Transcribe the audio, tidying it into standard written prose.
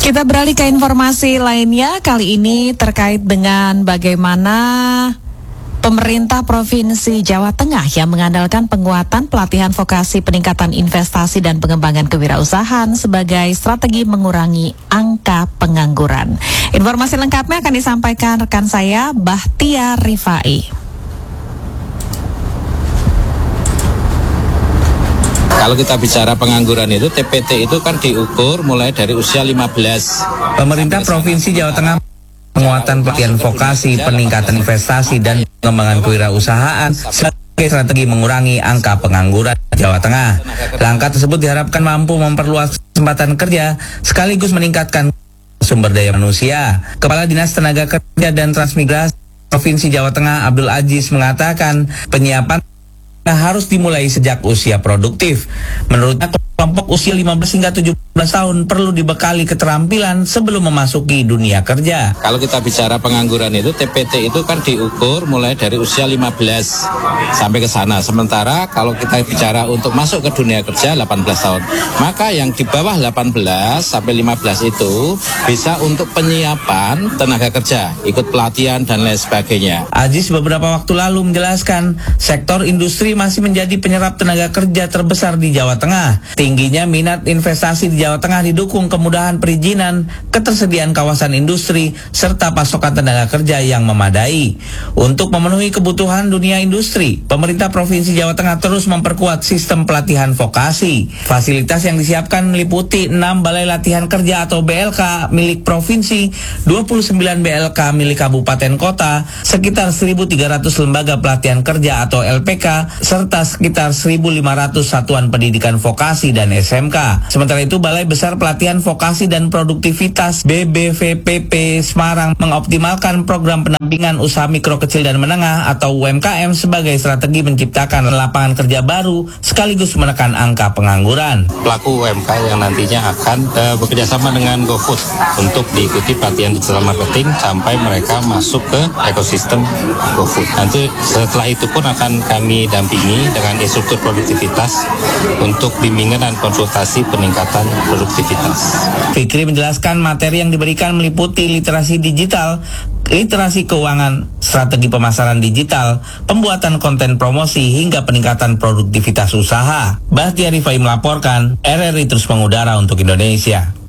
Kita beralih ke informasi lainnya, kali ini terkait dengan bagaimana pemerintah Provinsi Jawa Tengah yang mengandalkan penguatan pelatihan vokasi, peningkatan investasi dan pengembangan kewirausahaan sebagai strategi mengurangi angka pengangguran. Informasi lengkapnya akan disampaikan rekan saya, Bahtia Rifai. Kalau kita bicara pengangguran itu, TPT itu kan diukur mulai dari usia 15. Pemerintah Provinsi Jawa Tengah penguatan pelatihan vokasi, peningkatan investasi dan pengembangan kewirausahaan sebagai strategi mengurangi angka pengangguran Jawa Tengah. Langkah tersebut diharapkan mampu memperluas kesempatan kerja sekaligus meningkatkan sumber daya manusia. Kepala Dinas Tenaga Kerja dan Transmigrasi Provinsi Jawa Tengah Abdul Aziz mengatakan penyiapan harus dimulai sejak usia produktif. Menurutnya, kelompok usia 15 hingga 17 tahun perlu dibekali keterampilan sebelum memasuki dunia kerja. Kalau kita bicara pengangguran itu, TPT itu kan diukur mulai dari usia 15 sampai ke sana. Sementara kalau kita bicara untuk masuk ke dunia kerja 18 tahun. Maka yang di bawah 18 sampai 15 itu bisa untuk penyiapan tenaga kerja, ikut pelatihan dan lain sebagainya. Aziz beberapa waktu lalu menjelaskan sektor industri masih menjadi penyerap tenaga kerja terbesar di Jawa Tengah. Tingginya minat investasi di Jawa Tengah didukung kemudahan perizinan, ketersediaan kawasan industri, serta pasokan tenaga kerja yang memadai. Untuk memenuhi kebutuhan dunia industri, pemerintah Provinsi Jawa Tengah terus memperkuat sistem pelatihan vokasi. Fasilitas yang disiapkan meliputi 6 balai latihan kerja atau BLK milik provinsi, 29 BLK milik kabupaten kota, sekitar 1.300 lembaga pelatihan kerja atau LPK, serta sekitar 1.500 satuan pendidikan vokasi dan SMK. Sementara itu, Balai Besar Pelatihan Vokasi dan Produktivitas BBVPP Semarang mengoptimalkan program pendampingan usaha mikro kecil dan menengah atau UMKM sebagai strategi menciptakan lapangan kerja baru sekaligus menekan angka pengangguran. Pelaku UMKM yang nantinya akan bekerjasama dengan GoFood untuk diikuti pelatihan digital marketing sampai mereka masuk ke ekosistem GoFood. Nanti setelah itu pun akan kami dampingi dengan instruktur produktivitas untuk bimbingan dan konsultasi peningkatan produktivitas. Fikri menjelaskan materi yang diberikan meliputi literasi digital, literasi keuangan, strategi pemasaran digital, pembuatan konten promosi hingga peningkatan produktivitas usaha. Bahtia Rifai melaporkan, RRI terus mengudara untuk Indonesia.